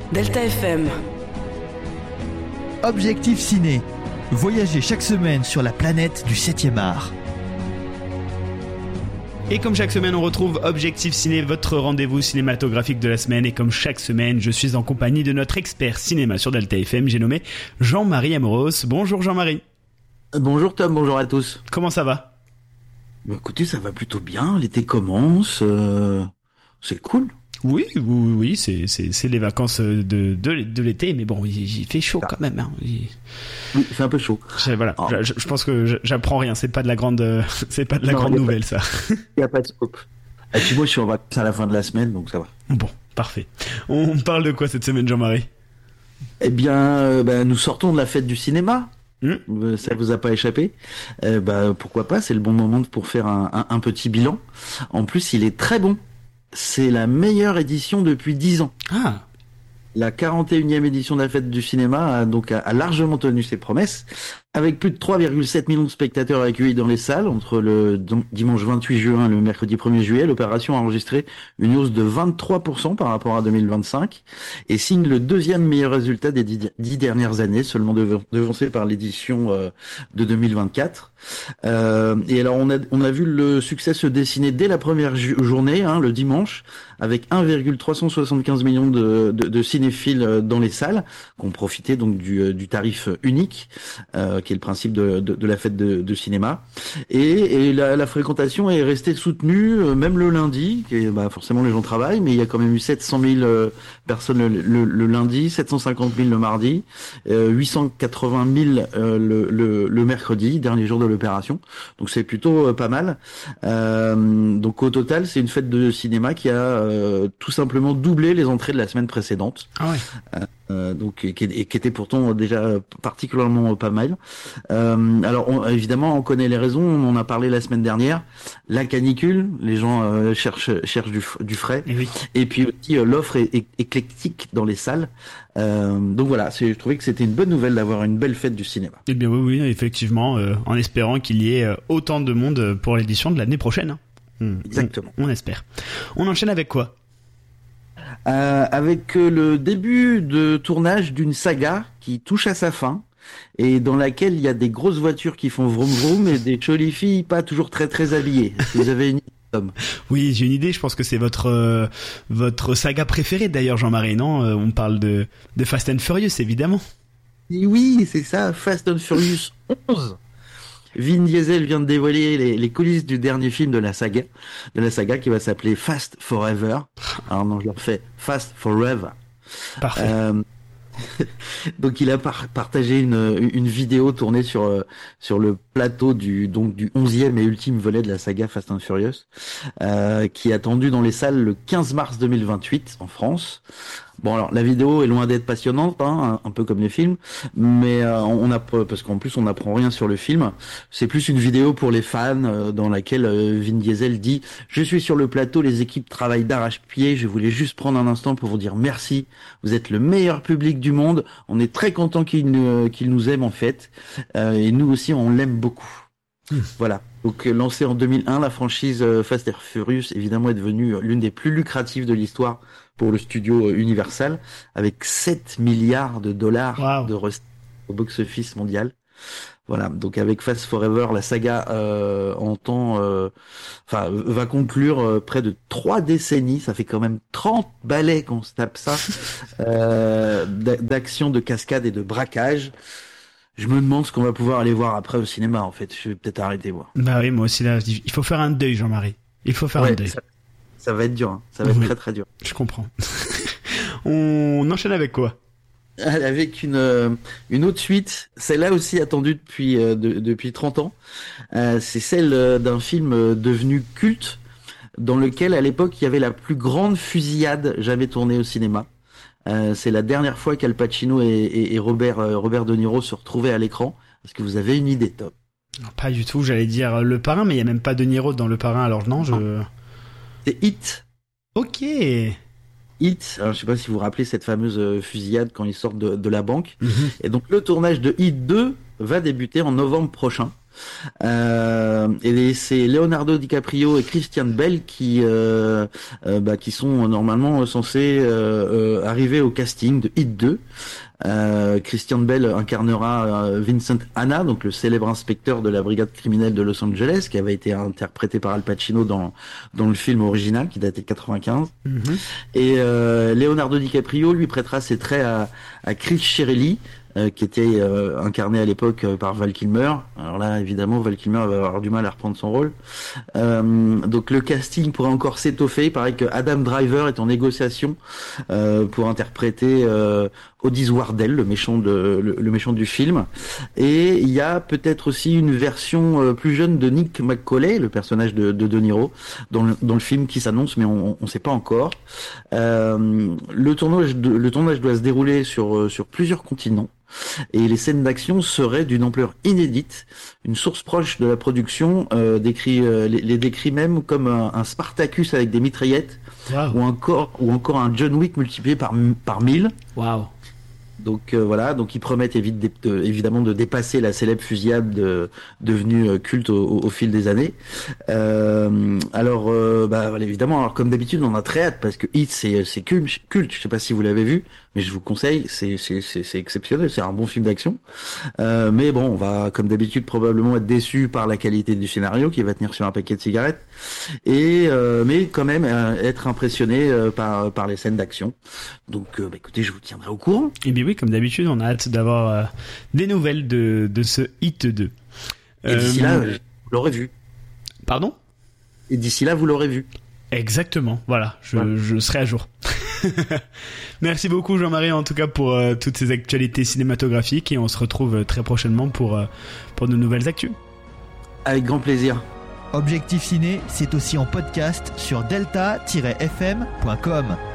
Delta FM. Objectif Ciné. Voyagez chaque semaine sur la planète du 7e art. Et comme chaque semaine, on retrouve Objectif Ciné, votre rendez-vous cinématographique de la semaine. Et comme chaque semaine, je suis en compagnie de notre expert cinéma sur Delta FM. J'ai nommé Jean-Marie Amoros. Bonjour Jean-Marie. Bonjour Tom, bonjour à tous. Comment ça va ? Écoutez, ça va plutôt bien. L'été commence. C'est cool. Oui, c'est les vacances de l'été, mais bon, il fait chaud quand même. Hein. Oui, il fait un peu chaud. Voilà, je pense que j'apprends rien. C'est pas de la grande nouvelle, ça. Il n'y a pas de scope. Et puis moi, je suis en vacances à la fin de la semaine, donc ça va. Bon, parfait. On parle de quoi cette semaine, Jean-Marie ? Eh bien, nous sortons de la fête du cinéma. Ça vous a pas échappé. Pourquoi pas, c'est le bon moment pour faire un petit bilan. En plus, il est très bon. C'est la meilleure édition depuis 10 ans. Ah. La 41e édition de la fête du cinéma a largement tenu ses promesses, avec plus de 3,7 millions de spectateurs accueillis dans les salles entre le dimanche 28 juin et le mercredi 1er juillet. L'opération a enregistré une hausse de 23% par rapport à 2025 et signe le deuxième meilleur résultat des 10 dernières années, seulement devancé par l'édition de 2024. Et alors on a vu le succès se dessiner dès la première journée, le dimanche, avec 1,375 millions de cinéphiles dans les salles, qui ont profité donc du tarif unique, qui est le principe de la fête de cinéma. Et la fréquentation est restée soutenue, même le lundi, forcément les gens travaillent, mais il y a quand même eu 700 000 personnes le lundi, 750 000 le mardi, 880 000 le mercredi, dernier jour de l'opération. Donc c'est plutôt pas mal. Donc au total, c'est une fête de cinéma qui a tout simplement doublé les entrées de la semaine précédente. Ah ouais. Donc qui était pourtant déjà particulièrement pas mal. Alors évidemment, on connaît les raisons. On en a parlé la semaine dernière. La canicule, les gens cherchent du frais. Et oui. Et puis aussi l'offre est éclectique dans les salles. Donc voilà, je trouvais que c'était une bonne nouvelle d'avoir une belle fête du cinéma. Eh bien oui, effectivement, en espérant qu'il y ait autant de monde pour l'édition de l'année prochaine. Exactement. On espère. On enchaîne avec quoi ? Avec le début de tournage d'une saga qui touche à sa fin et dans laquelle il y a des grosses voitures qui font vroom vroom et des jolies filles pas toujours très très habillées. Est-ce que vous avez une idée, Tom ? Oui, j'ai une idée. Je pense que c'est votre saga préférée d'ailleurs, Jean-Marie, non ? On parle de Fast and Furious, évidemment. Et oui, c'est ça, Fast and Furious 11. Vin Diesel vient de dévoiler les coulisses du dernier film de la saga qui va s'appeler Fast Forever. Alors non, je le refais, Fast Forever. Parfait. Donc il a partagé une vidéo tournée sur le plateau du 11e et ultime volet de la saga Fast and Furious, qui est attendu dans les salles le 15 mars 2028 en France. Bon, alors la vidéo est loin d'être passionnante, un peu comme les films, mais parce qu'en plus on n'apprend rien sur le film. C'est plus une vidéo pour les fans dans laquelle Vin Diesel dit: je suis sur le plateau, les équipes travaillent d'arrache-pied, je voulais juste prendre un instant pour vous dire merci. Vous êtes le meilleur public du monde. On est très content qu'il nous aime en fait, et nous aussi on l'aime beaucoup. Voilà. Donc lancée en 2001, la franchise Fast and Furious évidemment est devenue l'une des plus lucratives de l'histoire pour le studio Universal, avec 7 milliards de dollars de recettes au box-office mondial. Voilà. Donc avec Fast Forever, la saga va conclure près de 3 décennies. Ça fait quand même 30 balais qu'on se tape ça, d'action, de cascade et de braquage. Je me demande ce qu'on va pouvoir aller voir après au cinéma, en fait. Je vais peut-être arrêter voir. Bah oui, moi aussi, là, il faut faire un deuil, Jean-Marie. Il faut faire un deuil. Ça va être dur, Ça va être très très dur. Je comprends. On enchaîne avec quoi ? Avec une autre suite, celle-là aussi attendue depuis 30 ans. C'est celle d'un film devenu culte, dans lequel, à l'époque, il y avait la plus grande fusillade jamais tournée au cinéma. C'est la dernière fois qu'Al Pacino et Robert De Niro se retrouvaient à l'écran. Est-ce que vous avez une idée, Top ? Non, pas du tout, j'allais dire Le Parrain, mais il n'y a même pas De Niro dans Le Parrain, alors non, C'est Hit. Ok. Hit, alors, je sais pas si vous vous rappelez cette fameuse fusillade quand ils sortent de la banque. Mm-hmm. Et donc le tournage de Hit 2 va débuter en novembre prochain. Et c'est Leonardo DiCaprio et Christian Bale qui sont normalement censés arriver au casting de Heat 2. Christian Bale incarnera Vincent Hanna, donc le célèbre inspecteur de la brigade criminelle de Los Angeles, qui avait été interprété par Al Pacino dans le film original qui datait de 95. Et Leonardo DiCaprio lui prêtera ses traits à Chris Chiarelli, qui était incarné à l'époque par Val Kilmer. Alors là, évidemment, Val Kilmer va avoir du mal à reprendre son rôle. Donc le casting pourrait encore s'étoffer. Il paraît que Adam Driver est en négociation pour interpréter Otis Wardell, le méchant du film. Et il y a peut-être aussi une version plus jeune de Nick McCauley, le personnage de De Niro, dans le film qui s'annonce, mais on sait pas encore. Le tournage doit se dérouler sur plusieurs continents. Et les scènes d'action seraient d'une ampleur inédite. Une source proche de la production les décrit même comme un Spartacus avec des mitraillettes, ou encore un John Wick multiplié par 1000. Waouh. Donc voilà, donc ils promettent évidemment de dépasser la célèbre fusillade devenue culte au fil des années. Voilà, évidemment, alors comme d'habitude, on a très hâte parce que Heat c'est culte. Je sais pas si vous l'avez vu, mais je vous conseille, c'est exceptionnel, c'est un bon film d'action. Mais bon, on va comme d'habitude probablement être déçu par la qualité du scénario qui va tenir sur un paquet de cigarettes, mais quand même être impressionné par les scènes d'action. Donc écoutez, je vous tiendrai au courant. Et bien oui, comme d'habitude, on a hâte d'avoir des nouvelles de ce Heat 2. Et d'ici là, vous l'aurez vu. Pardon ? Et d'ici là, vous l'aurez vu. Exactement, voilà, je serai à jour. Merci beaucoup Jean-Marie en tout cas pour toutes ces actualités cinématographiques et on se retrouve très prochainement pour de nouvelles actus. Avec grand plaisir. Objectif Ciné, c'est aussi en podcast sur delta-fm.com.